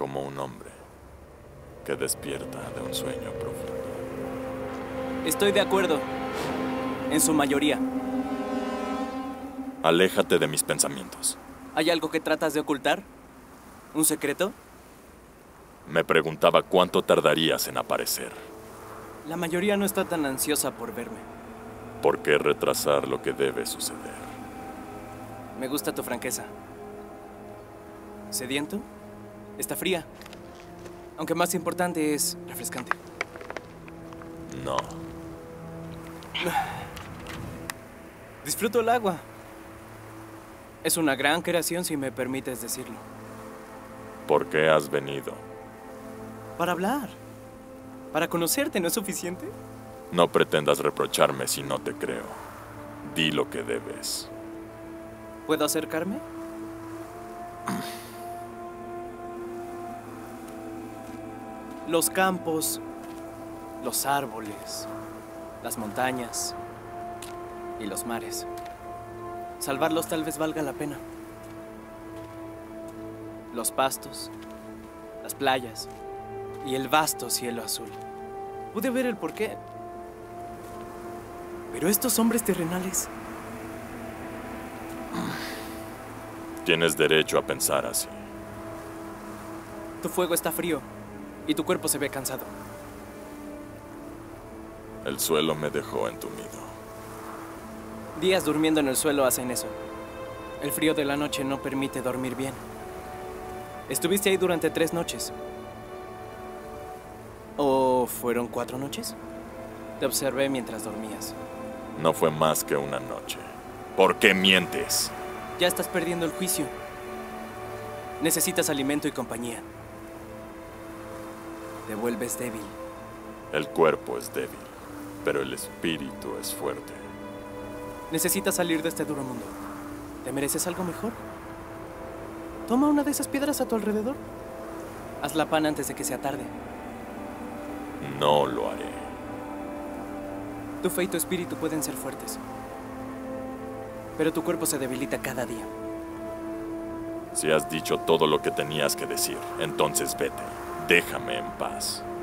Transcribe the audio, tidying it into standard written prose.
como un hombre que despierta de un sueño profundo. Estoy de acuerdo. En su mayoría. Aléjate de mis pensamientos. ¿Hay algo que tratas de ocultar? ¿Un secreto? Me preguntaba cuánto tardarías en aparecer. La mayoría no está tan ansiosa por verme. ¿Por qué retrasar lo que debe suceder? Me gusta tu franqueza. ¿Sediento? Está fría. Aunque más importante es refrescante. No. Disfruto el agua. Es una gran creación, si me permites decirlo. ¿Por qué has venido? Para hablar. Para conocerte, ¿no es suficiente? No pretendas reprocharme si no te creo. Di lo que debes. ¿Puedo acercarme? Los campos, los árboles, las montañas y los mares. Salvarlos tal vez valga la pena. Los pastos, las playas y el vasto cielo azul. Pude ver el porqué. Pero estos hombres terrenales... Tienes derecho a pensar así. Tu fuego está frío y tu cuerpo se ve cansado. El suelo me dejó entumido. Días durmiendo en el suelo hacen eso. El frío de la noche no permite dormir bien. Estuviste ahí durante 3 noches. ¿O fueron 4 noches? Te observé mientras dormías. No fue más que una noche. ¿Por qué mientes? Ya estás perdiendo el juicio. Necesitas alimento y compañía. Te vuelves débil. El cuerpo es débil, pero el espíritu es fuerte. Necesitas salir de este duro mundo. ¿Te mereces algo mejor? Toma una de esas piedras a tu alrededor. Haz la pan antes de que sea tarde. No lo haré. Tu fe y tu espíritu pueden ser fuertes. Pero tu cuerpo se debilita cada día. Si has dicho todo lo que tenías que decir, entonces vete. Déjame en paz.